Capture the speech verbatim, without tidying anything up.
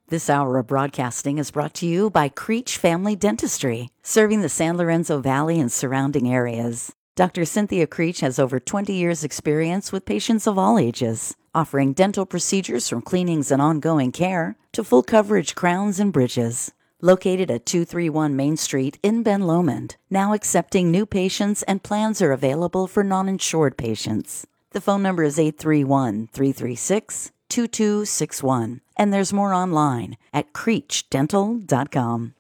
This hour of broadcasting is brought to you by Creech Family Dentistry, serving the San Lorenzo Valley and surrounding areas. Doctor Cynthia Creech has over twenty years' experience with patients of all ages, offering dental procedures from cleanings and ongoing care to full coverage crowns and bridges. Located at two thirty-one Main Street in Ben Lomond, now accepting new patients, and plans are available for non-insured patients. The phone number is eight three one, three three six, two two six one, and there's more online at creech dental dot com.